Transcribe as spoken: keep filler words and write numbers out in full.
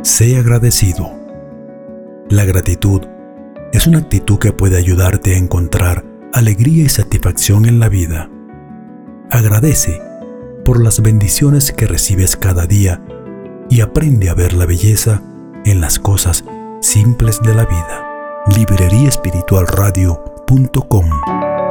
Sé agradecido. La gratitud es una actitud que puede ayudarte a encontrar alegría y satisfacción en la vida. Agradece por las bendiciones que recibes cada día y aprende a ver la belleza en las cosas simples de la vida. librería espiritual radio punto com